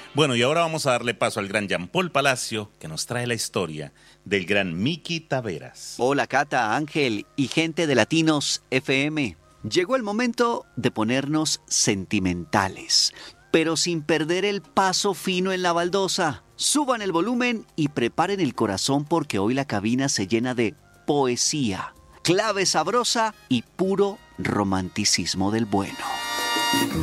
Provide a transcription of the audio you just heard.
Bueno, y ahora vamos a darle paso al gran Jean Paul Palacio, que nos trae la historia del gran Miki Taveras. Hola Cata, Ángel y gente de Latinos FM. Llegó el momento de ponernos sentimentales, pero sin perder el paso fino en la baldosa. Suban el volumen y preparen el corazón porque hoy la cabina se llena de poesía, clave sabrosa y puro romanticismo del bueno.